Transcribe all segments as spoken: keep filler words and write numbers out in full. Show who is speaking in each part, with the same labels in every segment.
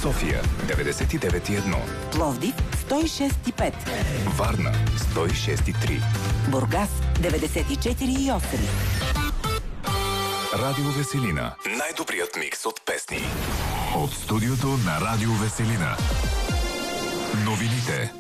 Speaker 1: София деветдесет и девет и едно,
Speaker 2: Пловдив сто и шест и пет,
Speaker 1: Варна сто и шест и три,
Speaker 2: Бургас деветдесет и четири и осем.
Speaker 1: Радио Веселина. Най-добрият микс от песни. От студиото на Радио Веселина. Новините.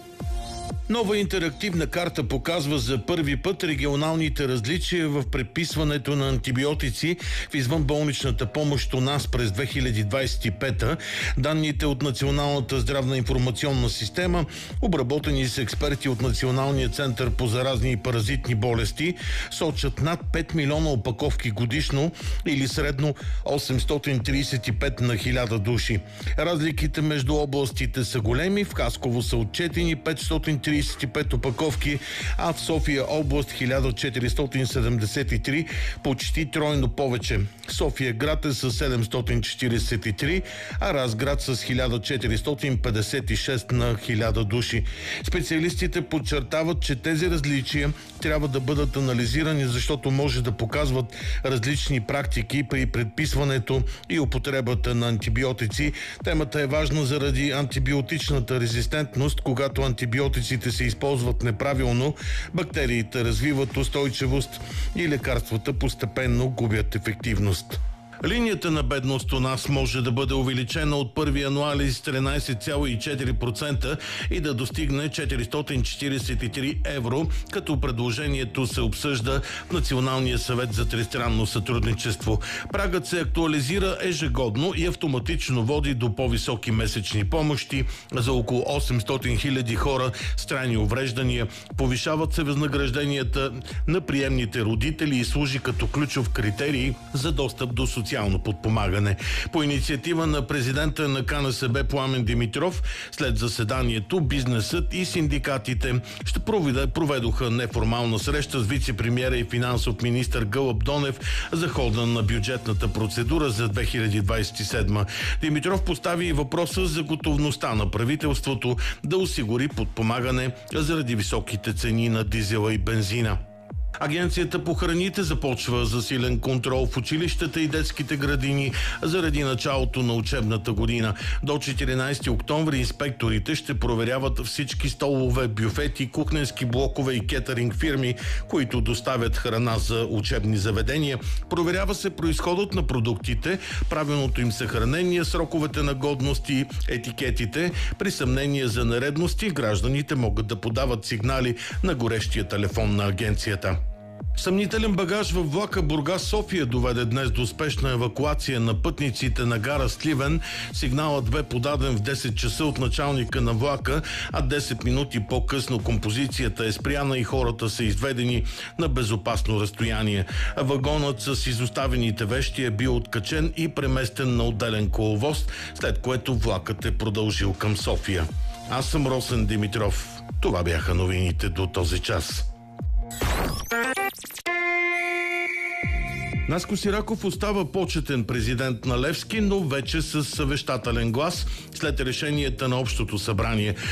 Speaker 3: Нова интерактивна карта показва за първи път регионалните различия в предписването на антибиотици в извънболничната помощ у нас през две хиляди двадесет и пета. Данните от Националната здравна информационна система, обработени с експерти от Националния център по заразни и паразитни болести, сочат над пет милиона опаковки годишно или средно осемстотин тридесет и пет на хиляда души. Разликите между областите са големи. В Хасково са отчетени петстотин тридесет и пет опаковки, а в София област хиляда четиристотин седемдесет и три, почти тройно повече. София град е с седемстотин четиридесет и три, а Разград с хиляда четиристотин петдесет и шест на хиляда души. Специалистите подчертават, че тези различия трябва да бъдат анализирани, защото може да показват различни практики при предписването и употребата на антибиотици. Темата е важна заради антибиотичната резистентност. Когато антибиотиците се използват неправилно, бактериите развиват устойчивост и лекарствата постепенно губят ефективност. Линията на бедност у нас може да бъде увеличена от първи януари с тринадесет цяло и четири процента и да достигне четиристотин четиридесет и три евро, като предложението се обсъжда в Националния съвет за тристранно сътрудничество. Прагът се актуализира ежегодно и автоматично води до по-високи месечни помощи за около осемстотин хиляди хора с трайни увреждания. Повишават се възнагражденията на приемните родители и служи като ключов критерий за достъп до социалната социално подпомагане. По инициатива на президента на Ка Ен Се Бе Пламен Димитров, след заседанието бизнесът и синдикатите ще проведоха неформална среща с вице-премиера и финансов министър Гълъб Донев за хода на бюджетната процедура за две хиляди двадесет и седма. Димитров постави и въпроса за готовността на правителството да осигури подпомагане заради високите цени на дизела и бензина. Агенцията по храните започва засилен контрол в училищата и детските градини заради началото на учебната година. До четиринадесети октомври инспекторите ще проверяват всички столове, бюфети, кухненски блокове и кетеринг фирми, които доставят храна за учебни заведения. Проверява се произходът на продуктите, правилното им съхранение, сроковете на годност и етикетите. При съмнение за нередности гражданите могат да подават сигнали на горещия телефон на агенцията. Съмнителен багаж във влака Бургас-София доведе днес до успешна евакуация на пътниците на гара Сливен. Сигналът бе подаден в десет часа от началника на влака, а десет минути по-късно композицията е спряна и хората са изведени на безопасно разстояние. Вагонът с изоставените вещи е бил откачен и преместен на отделен коловоз, след което влакът е продължил към София. Аз съм Росен Димитров. Това бяха новините до този час. Наско Сираков остава почетен президент на Левски, но вече с съвещателен глас след решенията на Общото събрание.